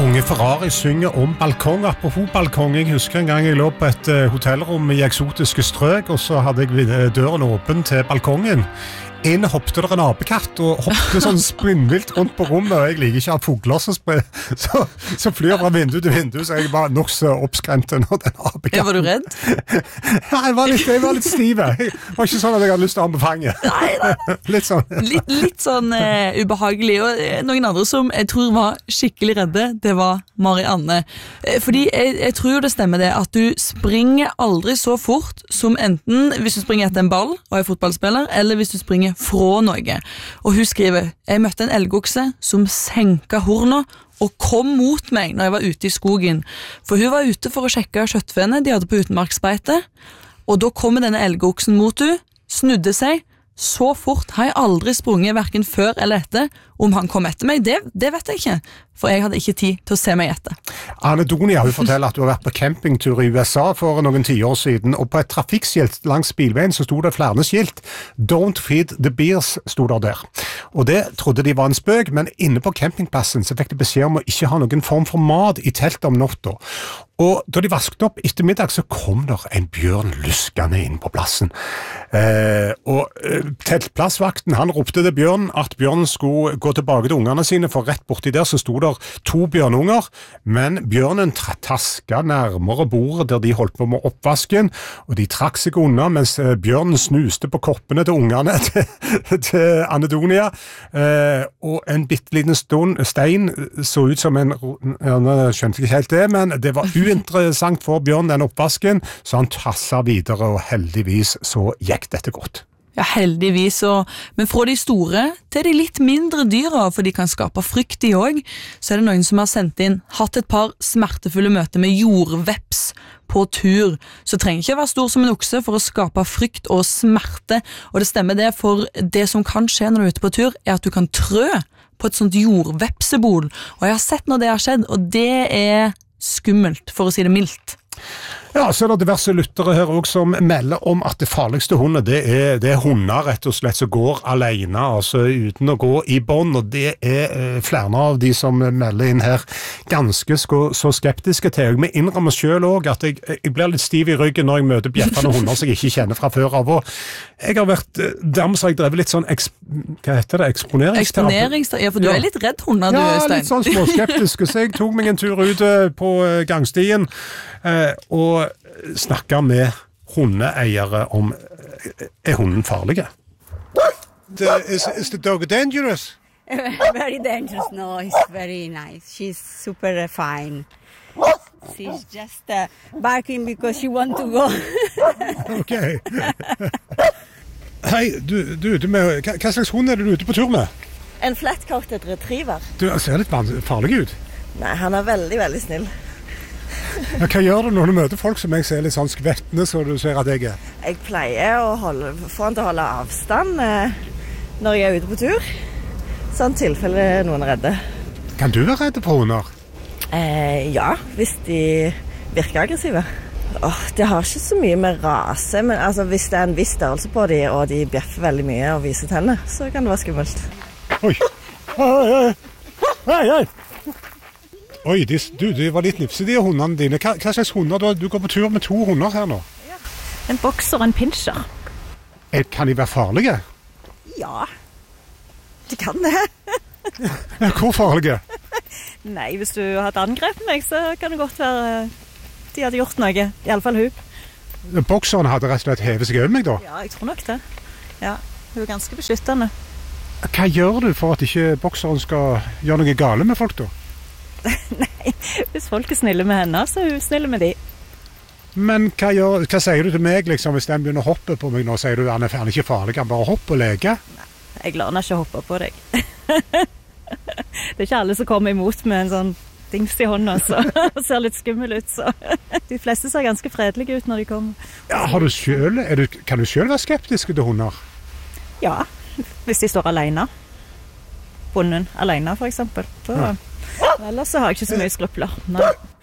Unge Ferrari synger om balkong. Apropos balkong, jeg husker en gang jeg lå på et hotellrom i eksotiske strøk, og så hadde jeg døren åpen til balkongen. Inn hoppte der en apekatt og hoppte sånn spinnvilt rundt på rommet, og jeg liker ikke at fugler så flyr fra vindu til vindu, så jeg var nok så oppskremt når den apekatten. Var du redd? Ja, jeg var litt stiv. Det var ikke sånn at jeg hadde lyst til å ha med fanget. Nei. Litt sånn. Litt sånn ubehagelig, og noen andre som jeg tror var skikkelig redde, det var Marianne. Fordi jeg tror det stemmer det, at du springer aldri så fort som enten hvis du springer etter en ball og er fotballspiller, eller hvis du springer fra noe. Og hun skriver: jeg møtte en elgokse som senket horna og kom mot meg når jeg var ute i skogen. For hun var ute for å sjekke kjøttfene de hadde på utenmarksbeite, og da kom denne elgoksen mot hun, snudde seg. Så fort har jeg aldri sprunget hverken før eller etter. Om han kom etter meg, det vet jeg ikke, for jeg hadde ikke tid til å se meg etter. Anedonia, hun forteller at du har vært på campingtur i USA for noen 10 år siden, og på et trafikkskilt langs bilveien så sto det flere skilt. Don't feed the bears, sto der. Og det trodde de var en spøk, men inne på campingplassen så fikk de beskjed om å ikke ha noen form for mat i teltet om natta. Og da de vasket opp etter middag, så kom der en bjørn luskende inn på plassen. Teltplassvakten, han ropte til bjørnen at bjørnen skulle gå tilbake til ungene sine, for rett borti der så sto der 2 bjørnunger, men bjørnen tasket nærmere bordet der de holdt på med oppvasken, og de trakk seg unna, mens bjørnen snuste på koppene til ungene til Anedonia, og en bitteliten stein så ut som en, jeg skjønte ikke helt det, men det var uinteressant for bjørnen den oppvasken, så han tasset videre, og heldigvis så gikk dette godt. Ja, heldigvis, men fra de store til de litt mindre dyra, for de kan skape frykt de også, så er det noen som har sendt inn, hatt et par smertefulle møter med jordveps på tur. Så trenger ikke være stor som en okse for å skape frykt og smerte, og det stemmer det, for det som kan skje når du er ute på tur, er at du kan trø på et sånt jordvepsebol, og jeg har sett når det har skjedd, og det er skummelt, for å si det mildt. Ja, så er det diverse lyttere her også som melder om at det farligste hundet, det er hunder rett og slett som går alene, altså uten å gå i bånd, og det er flere av de som melder inn her ganske så skeptiske til. Jeg må innrømme selv også at jeg blir litt stiv i ryggen når jeg møter bjeffende hunder som jeg ikke kjenner fra før av, og jeg har vært, dermed så har jeg drevet litt sånn, hva heter det, eksponeringsterapi? Ja, for du er litt redd hunder, du, Øystein. Ja, litt sånn småskeptisk, så jeg tok meg en tur ut på gangstien, og snakke med hundeeiere om hunden farlige. Is the dog dangerous? Very dangerous, no, it's very nice. She's super fine. She's just barking because she wants to go. Ok. Hei, du ute med, hva slags hund er du ute på tur med? En flat-coated retriever. Du ser litt farlig ut. Nei, han er veldig, veldig snill. Ja, hva gjør du når du møter folk som jeg ser litt sånn skvettende, så du ser at jeg er? Jeg pleier å få han til å holde avstand når jeg er ute på tur, sånn tilfelle noen er redde. Kan du være redd for hunder? Ja, hvis de virker aggressive. Det har ikke så mye med rase, men altså, hvis det er en viss størrelse på dem, og de bjeffer veldig mye og viser tennene, så kan det være skummelt. Oi! Hei! Oi, de var litt nipse, de hundene dine. Hva slags hunder? Du går på tur med 2 hunder her nå. Ja. En bokser og en pinscher. Kan de være farlige? Ja, de kan det. Ja, hvor farlige? Nei, hvis du hadde angrepet meg, så kan det godt være de hadde gjort noe. I alle fall hun. Bokseren hadde rett og slett hevet seg over meg da? Ja, jeg tror nok det. Ja, hun er ganske beskyttende. Hva gjør du for at ikke bokseren skal gjøre noe gale med folk da? Nei, hvis folk er snille med henne, så er hun snille med de. Men hva sier du til meg liksom, hvis den begynner å hoppe på meg nå? Sier du han er ikke farlig, han bare hopper og leker? Nei, jeg lar henne ikke hoppe på deg. Det er ikke alle som kommer imot med en sånn dings i hånda, så ser litt skummel ut. Så. De fleste ser ganske fredelige ut når de kommer. Ja, kan du selv være skeptisk til hunder? Ja, hvis de står alene. Bonden alene, for eksempel. Ellers så har jeg ikke så mye skrupler. Nei.